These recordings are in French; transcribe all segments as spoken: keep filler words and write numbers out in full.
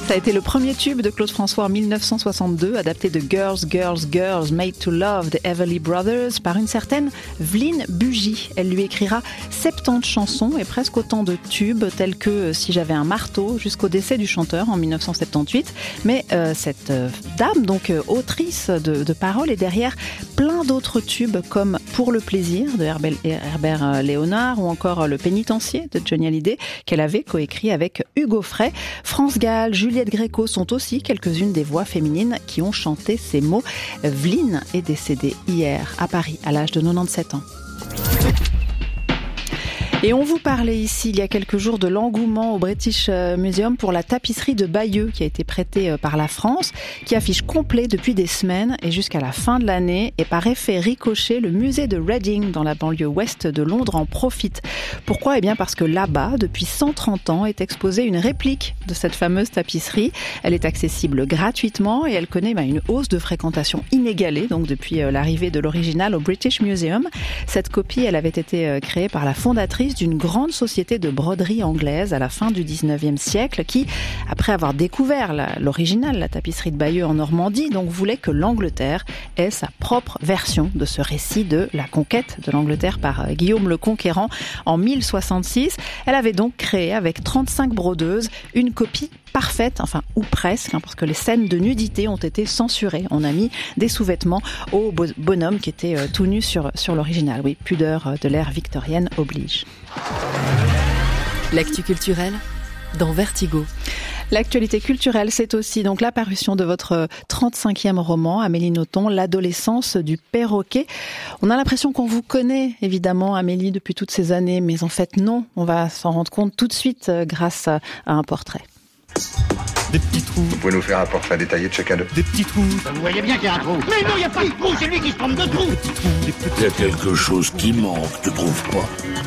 Ça a été le premier tube de Claude François en dix-neuf cent soixante-deux, adapté de Girls, Girls, Girls, Made to Love des Everly Brothers par une certaine Vline Bugy. Elle lui écrira soixante-dix chansons et presque autant de tubes tels que Si j'avais un marteau jusqu'au décès du chanteur en dix-neuf cent soixante-dix-huit. Mais euh, cette euh, dame, donc euh, autrice de, de paroles, est derrière plein d'autres tubes comme Pour le plaisir de Herbert, Herbert Léonard ou encore Le pénitencier de Johnny Hallyday qu'elle avait coécrit avec Hugo Frey. France Gall, Juliette Gréco sont aussi quelques-unes des voix féminines qui ont chanté ces mots. Vline est décédée hier à Paris à l'âge de quatre-vingt-dix-sept ans. Et on vous parlait ici, il y a quelques jours, de l'engouement au British Museum pour la tapisserie de Bayeux qui a été prêtée par la France, qui affiche complet depuis des semaines et jusqu'à la fin de l'année. Et par effet ricochet, le musée de Reading, dans la banlieue ouest de Londres, en profite. Pourquoi ? Eh bien parce que là-bas, depuis cent trente ans, est exposée une réplique de cette fameuse tapisserie. Elle est accessible gratuitement et elle connaît bah, une hausse de fréquentation inégalée, donc depuis l'arrivée de l'original au British Museum. Cette copie, elle avait été créée par la fondatrice d'une grande société de broderie anglaise à la fin du dix-neuvième siècle qui, après avoir découvert la, l'original, la tapisserie de Bayeux en Normandie, donc voulait que l'Angleterre ait sa propre version de ce récit de la conquête de l'Angleterre par Guillaume le Conquérant en mille soixante-six. Elle avait donc créé avec trente-cinq brodeuses une copie parfaite, enfin ou presque, hein, parce que les scènes de nudité ont été censurées. On a mis des sous-vêtements au bonhomme qui était euh, tout nu sur, sur l'original. Oui, pudeur de l'ère victorienne oblige. L'actu culturelle dans Vertigo. L'actualité culturelle, c'est aussi donc la parution de votre trente-cinquième roman, Amélie Nothomb, L'adolescence du perroquet. On a l'impression qu'on vous connaît, évidemment, Amélie, depuis toutes ces années, mais en fait non, on va s'en rendre compte tout de suite grâce à un portrait. Des petits trous. Vous pouvez nous faire un portrait détaillé de chacun d'eux? Des petits trous. Vous voyez bien qu'il y a un trou. Mais non, il n'y a pas de trou, c'est lui qui se trompe de trou. Des petits trous, des petits... Il y a quelque chose qui manque, tu trouves pas?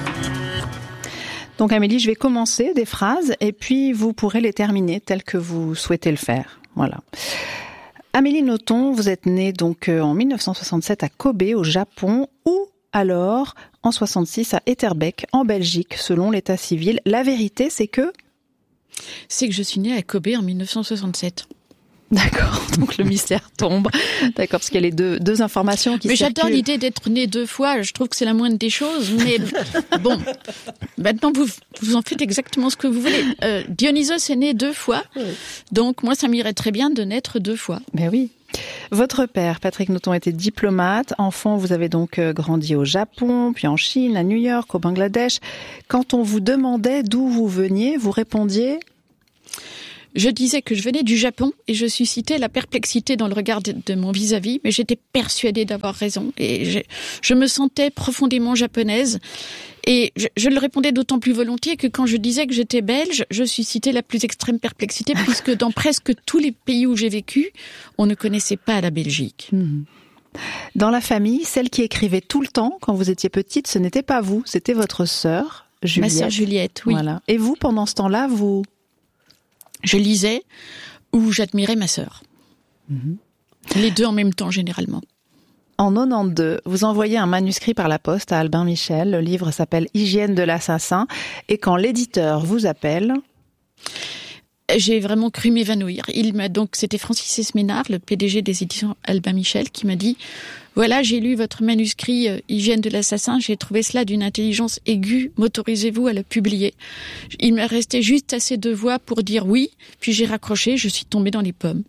Donc Amélie, je vais commencer des phrases et puis vous pourrez les terminer telles que vous souhaitez le faire. Voilà. Amélie Nothomb, vous êtes née donc en dix-neuf cent soixante-sept à Kobe, au Japon, ou alors en soixante-six à Etterbeek, en Belgique, selon l'état civil. La vérité, c'est que... C'est que je suis née à Kobe en dix-neuf cent soixante-sept. D'accord, donc le mystère tombe. D'accord, parce qu'il y a les deux, deux informations qui mais circulent. J'adore l'idée d'être née deux fois, je trouve que c'est la moindre des choses, mais bon, maintenant vous, vous en faites exactement ce que vous voulez. Euh, Dionysos est né deux fois, donc moi ça m'irait très bien de naître deux fois. Ben oui. Votre père, Patrick Nothomb, était diplomate. Enfant, vous avez donc grandi au Japon, puis en Chine, à New York, au Bangladesh. Quand on vous demandait d'où vous veniez, vous répondiez... Je disais que je venais du Japon et je suscitais la perplexité dans le regard de, de mon vis-à-vis, mais j'étais persuadée d'avoir raison et je, je me sentais profondément japonaise et je, je le répondais d'autant plus volontiers que quand je disais que j'étais belge, je suscitais la plus extrême perplexité puisque dans presque tous les pays où j'ai vécu, on ne connaissait pas la Belgique. Mmh. Dans la famille, celle qui écrivait tout le temps quand vous étiez petite, ce n'était pas vous, c'était votre sœur Juliette. Ma sœur Juliette, oui. Voilà. Et vous, pendant ce temps-là, vous... Je lisais ou j'admirais ma sœur. Mmh. Les deux en même temps, généralement. En quatre-vingt-douze, vous envoyez un manuscrit par la poste à Albin Michel. Le livre s'appelle « Hygiène de l'assassin ». Et quand l'éditeur vous appelle... J'ai vraiment cru m'évanouir. Il m'a donc, c'était Francis Esménard, le P D G des éditions Albin Michel, qui m'a dit « Voilà, j'ai lu votre manuscrit euh, Hygiène de l'assassin, j'ai trouvé cela d'une intelligence aiguë, m'autorisez-vous à le publier ?» Il m'a resté juste assez de voix pour dire oui, puis j'ai raccroché, je suis tombée dans les pommes.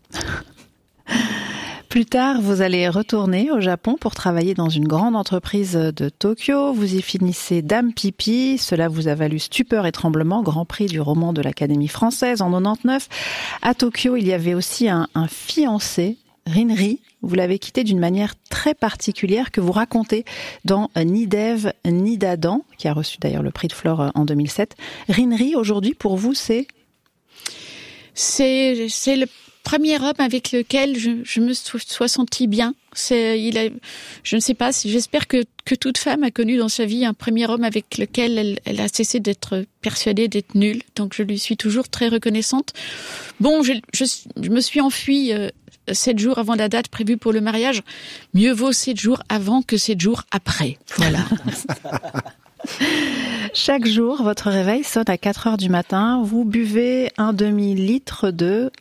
Plus tard, vous allez retourner au Japon pour travailler dans une grande entreprise de Tokyo. Vous y finissez Dame Pipi. Cela vous a valu Stupeur et Tremblement, Grand Prix du roman de l'Académie française en quatre-vingt-dix-neuf. À Tokyo, il y avait aussi un, un fiancé, Rinri. Vous l'avez quitté d'une manière très particulière que vous racontez dans Ni d'Ève, ni d'Adam, qui a reçu d'ailleurs le prix de Flore en deux mille sept. Rinri, aujourd'hui, pour vous, c'est... C'est, c'est le premier homme avec lequel je, je me sois sentie bien. C'est, il a, je ne sais pas, j'espère que, que toute femme a connu dans sa vie un premier homme avec lequel elle, elle a cessé d'être persuadée d'être nulle. Donc je lui suis toujours très reconnaissante. Bon, je, je, je me suis enfuie euh, sept jours avant la date prévue pour le mariage. Mieux vaut sept jours avant que sept jours après. Voilà. Chaque jour, votre réveil sonne à quatre heures du matin. Vous buvez un demi-litre de...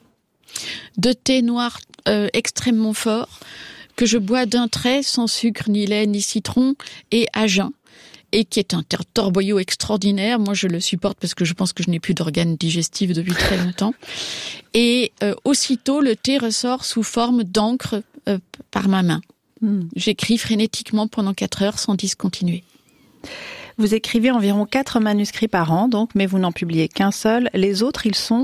De thé noir euh, extrêmement fort, que je bois d'un trait, sans sucre, ni lait, ni citron, et à jeun. Et qui est un torboyau extraordinaire. Moi, je le supporte parce que je pense que je n'ai plus d'organes digestifs depuis très longtemps. Et euh, aussitôt, le thé ressort sous forme d'encre euh, par ma main. Mm. J'écris frénétiquement pendant quatre heures sans discontinuer. Vous écrivez environ quatre manuscrits par an, donc, mais vous n'en publiez qu'un seul. Les autres, ils sont...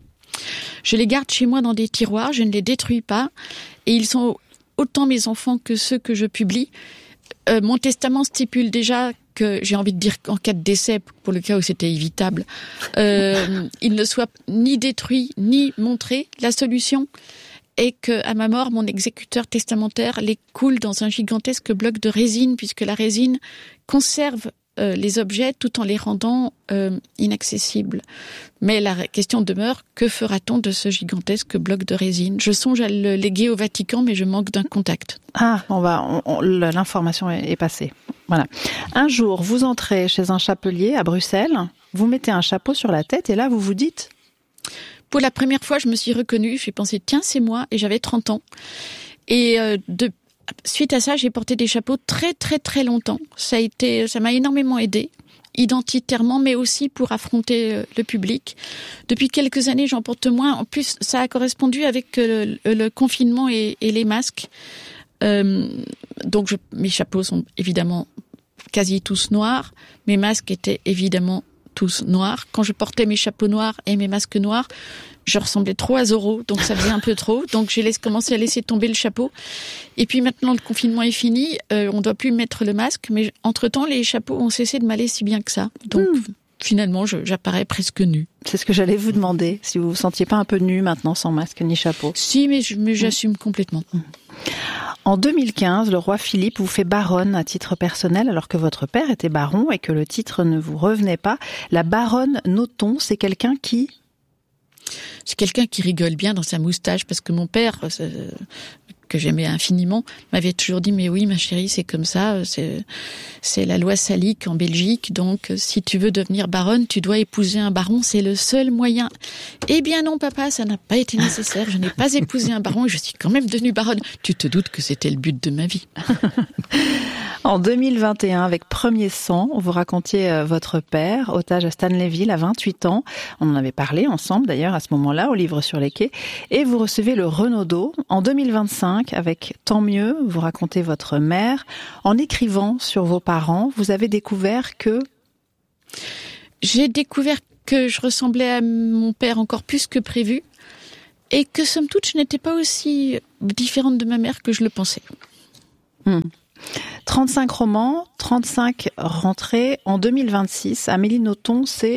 Je les garde chez moi dans des tiroirs, je ne les détruis pas. Et ils sont autant mes enfants que ceux que je publie. Euh, mon testament stipule déjà que, j'ai envie de dire qu'en cas de décès, pour le cas où c'était évitable, euh, il ne soit ni détruit ni montré. La solution est que, à ma mort, mon exécuteur testamentaire les coule dans un gigantesque bloc de résine, puisque la résine conserve euh, les objets tout en les rendant euh, inaccessibles. Mais la question demeure, que fera-t-on de ce gigantesque bloc de résine ? Je songe à le léguer au Vatican, mais je manque d'un contact. Ah, on va, on, on, l'information est, est passée. Voilà. Un jour, vous entrez chez un chapelier à Bruxelles, vous mettez un chapeau sur la tête et là, vous vous dites... Pour la première fois, je me suis reconnue, j'ai pensé, tiens, c'est moi, et j'avais trente ans. Et euh, de, suite à ça, j'ai porté des chapeaux très, très, très longtemps. Ça a été, ça m'a énormément aidée, identitairement, mais aussi pour affronter euh, le public. Depuis quelques années, j'en porte moins. En plus, ça a correspondu avec euh, le, le confinement et, et les masques. Euh, donc, je, mes chapeaux sont évidemment quasi tous noirs. Mes masques étaient évidemment tous noirs. Quand je portais mes chapeaux noirs et mes masques noirs, je ressemblais trop à Zorro, donc ça faisait un peu trop. Donc j'ai laissé, commencé à laisser tomber le chapeau. Et puis maintenant, le confinement est fini, euh, on ne doit plus mettre le masque, mais entre-temps, les chapeaux ont cessé de m'aller si bien que ça. Donc mmh. finalement, je, j'apparais presque nue. C'est ce que j'allais vous demander, si vous vous sentiez pas un peu nue maintenant, sans masque ni chapeau. Si, mais, je, mais j'assume mmh. complètement. Mmh. En deux mille quinze, le roi Philippe vous fait baronne à titre personnel alors que votre père était baron et que le titre ne vous revenait pas. La baronne Nothomb, c'est quelqu'un qui... C'est quelqu'un qui rigole bien dans sa moustache parce que mon père, euh, que j'aimais infiniment, m'avait toujours dit « Mais oui, ma chérie, c'est comme ça, c'est, c'est la loi salique en Belgique, donc si tu veux devenir baronne, tu dois épouser un baron, c'est le seul moyen. » Eh bien non, papa, ça n'a pas été nécessaire, je n'ai pas épousé un baron et je suis quand même devenue baronne. Tu te doutes que c'était le but de ma vie. En deux mille vingt et un, avec Premier Sang, vous racontiez votre père, otage à Stanleyville à vingt-huit ans. On en avait parlé ensemble d'ailleurs à ce moment-là, au livre sur les quais. Et vous recevez le Renaudot. En deux mille vingt-cinq, avec Tant mieux, vous racontez votre mère. En écrivant sur vos parents, vous avez découvert que... J'ai découvert que je ressemblais à mon père encore plus que prévu. Et que somme toute, je n'étais pas aussi différente de ma mère que je le pensais. Hmm. trente-cinq romans, trente-cinq rentrées. En deux mille vingt-six, Amélie Nothomb, c'est...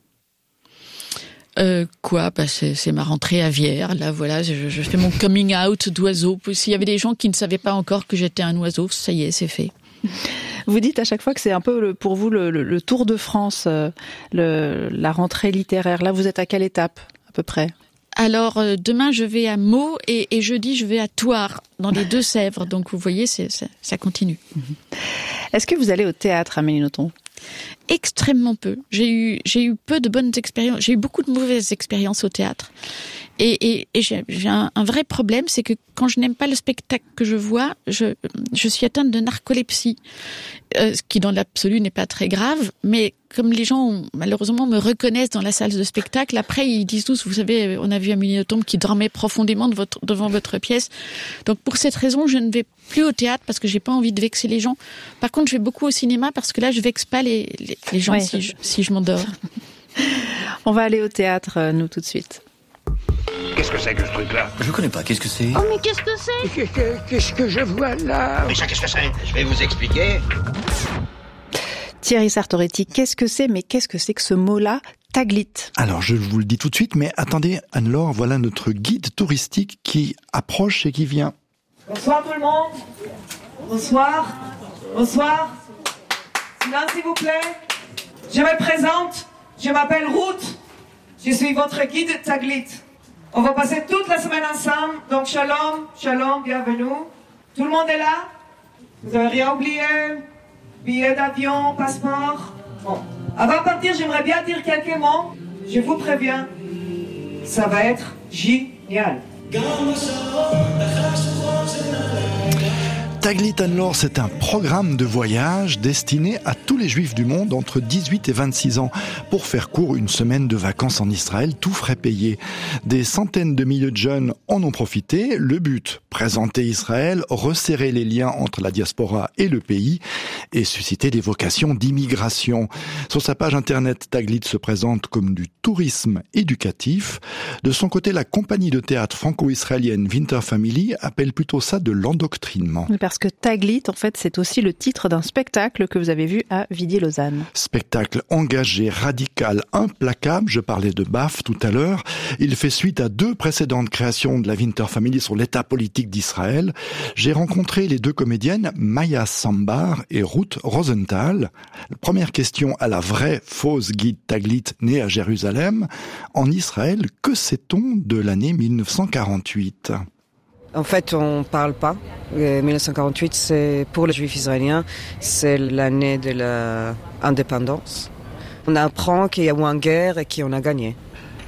Euh, quoi bah c'est, c'est ma rentrée aviaire. Là, voilà, je, je fais mon coming out d'oiseau. S'il y avait des gens qui ne savaient pas encore que j'étais un oiseau, ça y est, c'est fait. Vous dites à chaque fois que c'est un peu le, pour vous le, le, le Tour de France, euh, le, la rentrée littéraire. Là, vous êtes à quelle étape, à peu près ? Alors, euh, demain, je vais à Meaux et, et jeudi, je vais à Thouars, dans les Deux-Sèvres. Donc, vous voyez, c'est, c'est, ça continue. Est-ce que vous allez au théâtre, Amélie Nothomb ? Extrêmement peu. J'ai eu, j'ai eu peu de bonnes expériences. J'ai eu beaucoup de mauvaises expériences au théâtre. Et, et, et j'ai, j'ai un, un vrai problème, c'est que quand je n'aime pas le spectacle que je vois, je, je suis atteinte de narcolepsie, euh, ce qui dans l'absolu n'est pas très grave, mais comme les gens malheureusement me reconnaissent dans la salle de spectacle, après ils disent tous, vous savez, on a vu Amélie Nothomb qui dormait profondément de votre, devant votre pièce. Donc pour cette raison, je ne vais plus au théâtre parce que j'ai pas envie de vexer les gens. Par contre, je vais beaucoup au cinéma parce que là, je vexe pas les, les, les gens ouais. si, je, si je m'endors. On va aller au théâtre, nous, tout de suite. Qu'est-ce que c'est que ce truc-là ? Je connais pas, qu'est-ce que c'est ? Oh, mais qu'est-ce que c'est ? Qu'est-ce que je vois là ? Mais ça, qu'est-ce que c'est ? Je vais vous expliquer. Thierry Sartoretti, qu'est-ce que c'est ? Mais qu'est-ce que c'est que ce mot-là, Taglit ? Alors, je vous le dis tout de suite, mais attendez, Anne-Laure, voilà notre guide touristique qui approche et qui vient. Bonsoir tout le monde. Bonsoir. Bonsoir. Silence, s'il vous plaît. Je me présente. Je m'appelle Ruth. Je suis votre guide Taglit. On va passer toute la semaine ensemble. Donc, shalom, shalom, bienvenue. Tout le monde est là ? Vous n'avez rien oublié ? Billet d'avion, passeport ? Bon. Avant de partir, j'aimerais bien dire quelques mots. Je vous préviens, ça va être génial. Taglit Anne-Laure, c'est un programme de voyage destiné à tous les juifs du monde entre dix-huit et vingt-six ans. Pour faire court, une semaine de vacances en Israël, tout frais payé. Des centaines de milliers de jeunes en ont profité. Le but, présenter Israël, resserrer les liens entre la diaspora et le pays et susciter des vocations d'immigration. Sur sa page internet, Taglit se présente comme du tourisme éducatif. De son côté, la compagnie de théâtre franco-israélienne Winter Family appelle plutôt ça de l'endoctrinement. Parce que Taglit, en fait, c'est aussi le titre d'un spectacle que vous avez vu à Vidy-Lausanne. Spectacle engagé, radical, implacable. Je parlais de B A F tout à l'heure. Il fait suite à deux précédentes créations de la Winter Family sur l'état politique d'Israël. J'ai rencontré les deux comédiennes, Maya Sambar et Ruth Rosenthal. Première question à la vraie fausse guide Taglit née à Jérusalem. En Israël, que sait-on de l'année mille neuf cent quarante-huit ? En fait, on ne parle pas. Euh, mille neuf cent quarante-huit, c'est, pour les Juifs israéliens, c'est l'année de l'indépendance. On apprend qu'il y a eu une guerre et qu'on a gagné.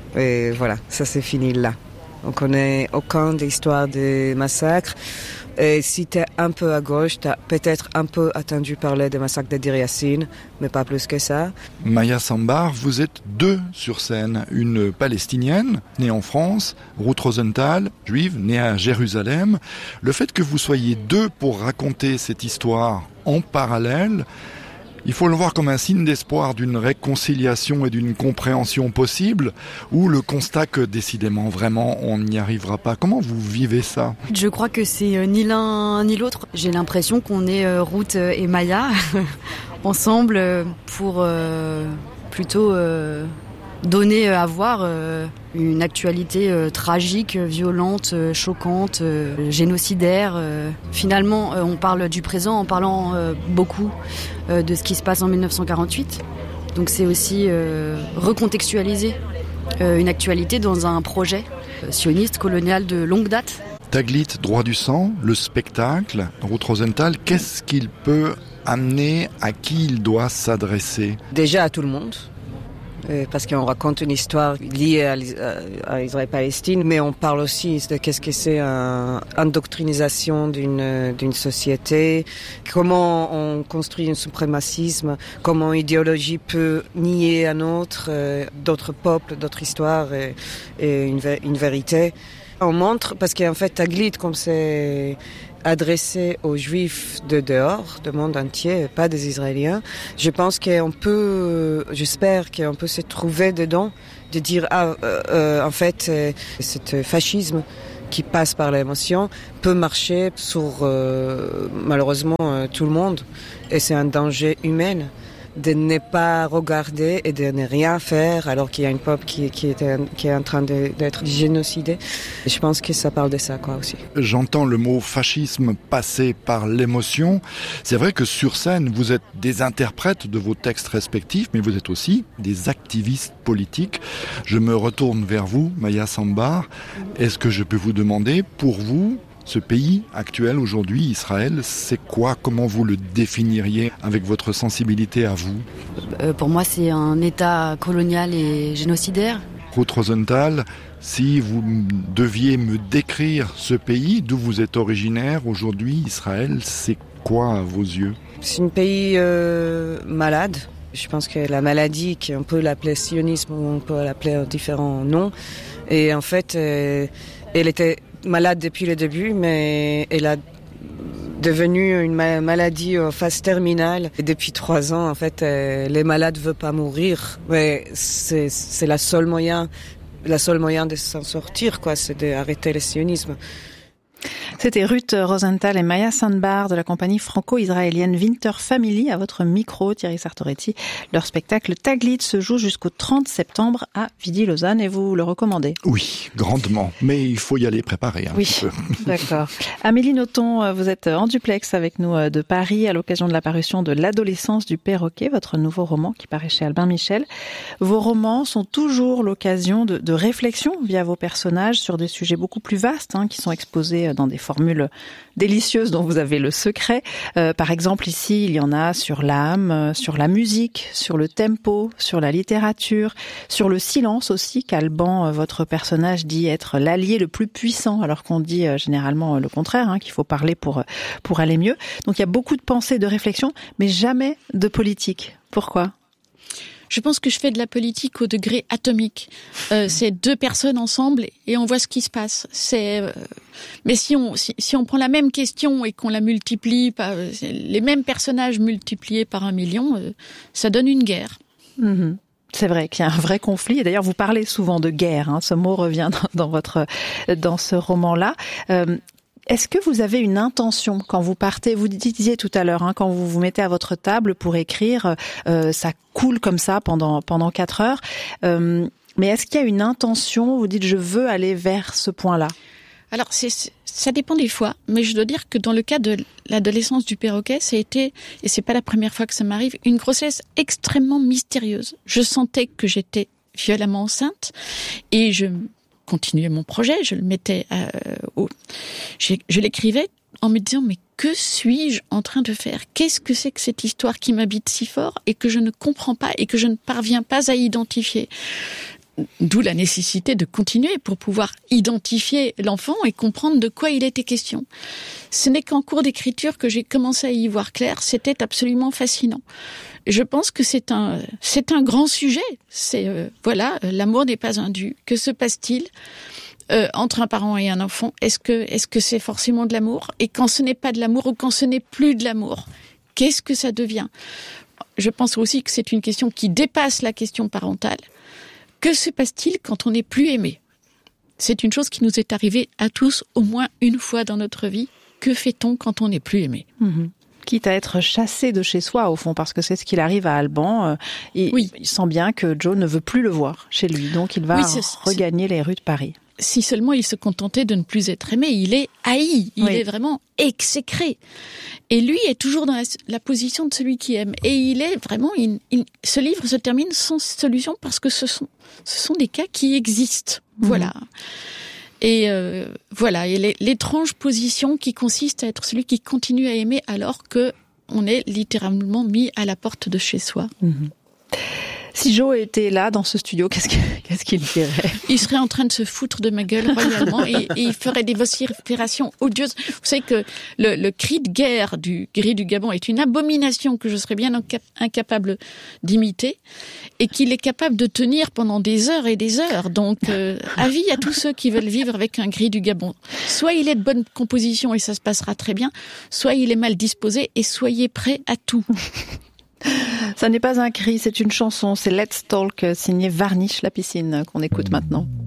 Et voilà, ça c'est fini là. On ne connaît aucune histoire de massacres. Et si tu es un peu à gauche, tu as peut-être un peu entendu parler des massacres de Deir Yassin, mais pas plus que ça. Maya Sambar, vous êtes deux sur scène. Une palestinienne, née en France, Ruth Rosenthal, juive, née à Jérusalem. Le fait que vous soyez deux pour raconter cette histoire en parallèle, il faut le voir comme un signe d'espoir d'une réconciliation et d'une compréhension possible, ou le constat que décidément, vraiment, on n'y arrivera pas. Comment vous vivez ça ? Je crois que c'est ni l'un ni l'autre. J'ai l'impression qu'on est euh, Ruth et Maya ensemble pour euh, plutôt euh, donner à voir euh, une actualité euh, tragique, violente, euh, choquante, euh, génocidaire. Euh. Finalement, euh, on parle du présent en parlant euh, beaucoup euh, de ce qui se passe en mille neuf cent quarante-huit. Donc c'est aussi euh, recontextualiser euh, une actualité dans un projet euh, sioniste, colonial de longue date. Taglit, droit du sang, le spectacle, Ruth Rosenthal, qu'est-ce qu'il peut amener, à qui il doit s'adresser ? Déjà à tout le monde. Parce qu'on raconte une histoire liée à, à Israël-Palestine, mais on parle aussi de qu'est-ce que c'est une endoctrinisation d'une, d'une société, comment on construit un suprémacisme, comment une idéologie peut nier un autre, euh, d'autres peuples, d'autres histoires et, et une, une vérité. On montre, parce qu'en fait, Taglit, comme c'est adressé aux Juifs de dehors, du monde entier, pas des Israéliens, je pense qu'on peut, j'espère qu'on peut se trouver dedans, de dire, ah, euh, euh, en fait, euh, ce fascisme qui passe par l'émotion peut marcher sur, euh, malheureusement, euh, tout le monde, et c'est un danger humain de ne pas regarder et de ne rien faire alors qu'il y a une peuple qui, qui, est, qui est en train de, d'être génocidé. Et je pense que ça parle de ça, quoi, aussi. J'entends le mot fascisme passer par l'émotion. C'est vrai que sur scène, vous êtes des interprètes de vos textes respectifs, mais vous êtes aussi des activistes politiques. Je me retourne vers vous, Maya Sambar. Est-ce que je peux vous demander, pour vous, ce pays actuel aujourd'hui, Israël, c'est quoi ? Comment vous le définiriez avec votre sensibilité à vous ? euh, Pour moi, c'est un État colonial et génocidaire. Ruth Rosenthal, si vous deviez me décrire ce pays, d'où vous êtes originaire aujourd'hui, Israël, c'est quoi à vos yeux ? C'est un pays euh, malade. Je pense que la maladie, qu'on peut l'appeler sionisme ou on peut l'appeler différents noms, et en fait, euh, elle était malade depuis le début, mais elle a devenu une maladie en phase terminale. Et depuis trois ans, en fait, euh, les malades ne veulent pas mourir. Mais c'est, c'est la seule moyen, la seule moyen de s'en sortir, quoi, c'est d'arrêter le sionisme. C'était Ruth Rosenthal et Maya Sambar de la compagnie franco-israélienne Winter Family à votre micro, Thierry Sartoretti. Leur spectacle Taglit se joue jusqu'au trente septembre à Vidy-Lausanne et vous le recommandez ? Oui, grandement. Mais il faut y aller préparer un oui, petit peu. D'accord. Amélie Nothomb, vous êtes en duplex avec nous de Paris à l'occasion de la parution de L'adolescence du perroquet, votre nouveau roman qui paraît chez Albin Michel. Vos romans sont toujours l'occasion de, de réflexion via vos personnages sur des sujets beaucoup plus vastes hein, qui sont exposés dans des formules délicieuses dont vous avez le secret. Euh, par exemple, ici, il y en a sur l'âme, sur la musique, sur le tempo, sur la littérature, sur le silence aussi, qu'Alban, votre personnage, dit être l'allié le plus puissant, alors qu'on dit euh, généralement le contraire, hein, qu'il faut parler pour, pour aller mieux. Donc il y a beaucoup de pensées, de réflexions, mais jamais de politique. Pourquoi ? Je pense que je fais de la politique au degré atomique. Euh, c'est deux personnes ensemble et on voit ce qui se passe. C'est, euh, mais si on si, si on prend la même question et qu'on la multiplie par euh, les mêmes personnages multipliés par un million, euh, ça donne une guerre. Mmh. C'est vrai qu'il y a un vrai conflit. Et d'ailleurs, vous parlez souvent de guerre. Hein, ce mot revient dans, dans votre dans ce roman-là. Euh, Est-ce que vous avez une intention quand vous partez? Vous disiez tout à l'heure, hein, quand vous vous mettez à votre table pour écrire, euh, ça coule comme ça pendant pendant quatre heures. Euh, mais est-ce qu'il y a une intention? Vous dites, je veux aller vers ce point-là. Alors, c'est, ça dépend des fois, mais je dois dire que dans le cas de l'adolescence du perroquet, ça a été, et c'est pas la première fois que ça m'arrive, une grossesse extrêmement mystérieuse. Je sentais que j'étais violemment enceinte et je continuer mon projet, je le mettais, euh, au, je, je l'écrivais en me disant mais que suis-je en train de faire? Qu'est-ce que c'est que cette histoire qui m'habite si fort et que je ne comprends pas et que je ne parviens pas à identifier? D'où la nécessité de continuer pour pouvoir identifier l'enfant et comprendre de quoi il était question. Ce n'est qu'en cours d'écriture que j'ai commencé à y voir clair. C'était absolument fascinant. Je pense que c'est un, c'est un grand sujet. C'est, euh, voilà, l'amour n'est pas un dû. Que se passe-t-il euh, entre un parent et un enfant? Est-ce que, est-ce que c'est forcément de l'amour? Et quand ce n'est pas de l'amour ou quand ce n'est plus de l'amour, qu'est-ce que ça devient? Je pense aussi que c'est une question qui dépasse la question parentale. Que se passe-t-il quand on n'est plus aimé? C'est une chose qui nous est arrivée à tous au moins une fois dans notre vie. Que fait-on quand on n'est plus aimé? Mmh. Quitte à être chassé de chez soi, au fond, parce que c'est ce qu'il arrive à Alban. Euh, et oui. Il sent bien que Joe ne veut plus le voir chez lui, donc il va oui, c'est, regagner c'est... les rues de Paris. Si seulement il se contentait de ne plus être aimé, il est haï, il oui. est vraiment exécré. Et lui est toujours dans la, la position de celui qui aime. Et il est vraiment, il, il, ce livre se termine sans solution parce que ce sont, ce sont des cas qui existent. Mmh. Voilà. Et euh, voilà, et l'étrange position qui consiste à être celui qui continue à aimer alors que on est littéralement mis à la porte de chez soi. Mmh. Si Joe était là dans ce studio, qu'est-ce qu'il, qu'est-ce qu'il dirait? Il serait en train de se foutre de ma gueule royalement et, et il ferait des vociférations odieuses. Vous savez que le, le cri de guerre du gris du Gabon est une abomination que je serais bien incapable d'imiter et qu'il est capable de tenir pendant des heures et des heures. Donc, euh, avis à tous ceux qui veulent vivre avec un gris du Gabon. Soit il est de bonne composition et ça se passera très bien, soit il est mal disposé et soyez prêts à tout. Ça n'est pas un cri, c'est une chanson. C'est Let's Talk, signé Varnish la piscine, qu'on écoute maintenant.